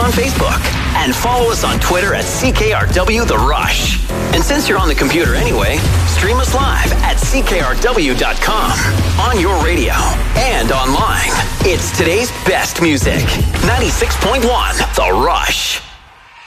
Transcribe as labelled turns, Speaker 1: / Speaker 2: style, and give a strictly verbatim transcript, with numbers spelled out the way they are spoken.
Speaker 1: on Facebook. And follow us on Twitter at C K R W The Rush. And since you're on the computer anyway, stream us live at C K R W dot com, on your radio, and online. It's today's best music. ninety-six point one The Rush.